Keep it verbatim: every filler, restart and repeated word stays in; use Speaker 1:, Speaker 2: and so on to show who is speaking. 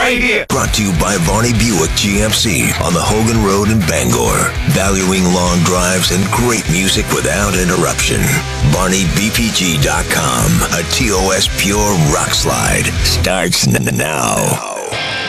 Speaker 1: right here.
Speaker 2: Brought to you by Varney Buick G M C on the Hogan Road in Bangor. Valuing long drives and great music without interruption. Varney B P G dot com. A T O S Pure Rock Slide starts n- now.